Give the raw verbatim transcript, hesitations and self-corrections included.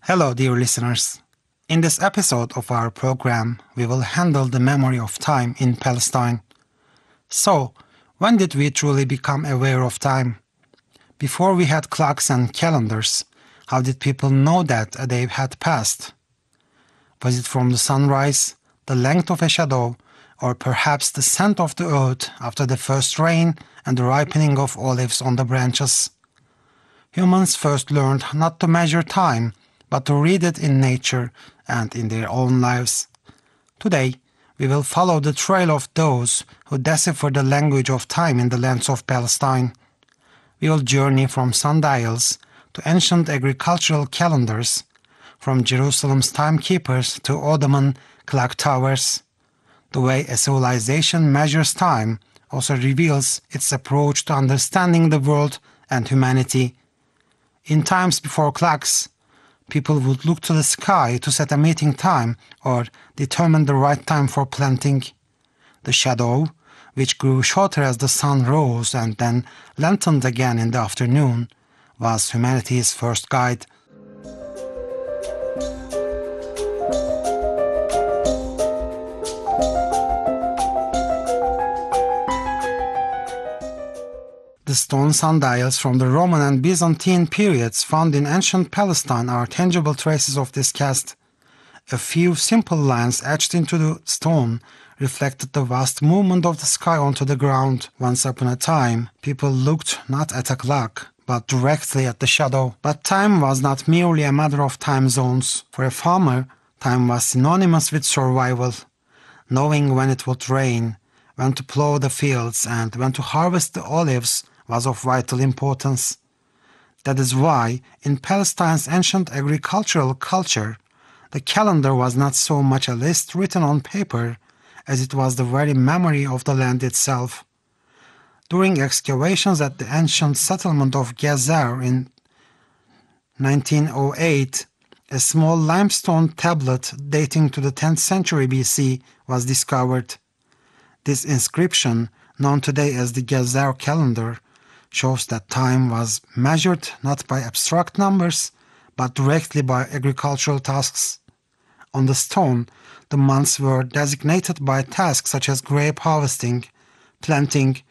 Hello, dear listeners. In this episode of our program, we will handle the memory of time in Palestine. So, when did we truly become aware of time? Before we had clocks and calendars, how did people know that a day had passed? Was it from the sunrise, the length of a shadow, or perhaps the scent of the earth after the first rain and the ripening of olives on the branches? Humans first learned not to measure time, but to read it in nature and in their own lives. Today, we will follow the trail of those who decipher the language of time in the lands of Palestine. We will journey from sundials to ancient agricultural calendars, from Jerusalem's timekeepers to Ottoman clock towers. The way a civilization measures time also reveals its approach to understanding the world and humanity. In times before clocks, people would look to the sky to set a meeting time or determine the right time for planting. The shadow, which grew shorter as the sun rose and then lengthened again in the afternoon, was humanity's first guide. The stone sundials from the Roman and Byzantine periods found in ancient Palestine are tangible traces of this caste. A few simple lines etched into the stone reflected the vast movement of the sky onto the ground. Once upon a time, people looked not at a clock, but directly at the shadow. But time was not merely a matter of time zones. For a farmer, time was synonymous with survival. Knowing when it would rain, when to plow the fields, and when to harvest the olives was of vital importance. That is why, in Palestine's ancient agricultural culture, the calendar was not so much a list written on paper as it was the very memory of the land itself. During excavations at the ancient settlement of Gezer in nineteen oh eight, a small limestone tablet dating to the tenth century B C was discovered. This inscription, known today as the Gezer calendar, shows that time was measured not by abstract numbers, but directly by agricultural tasks. On the stone, the months were designated by tasks such as grape harvesting, planting,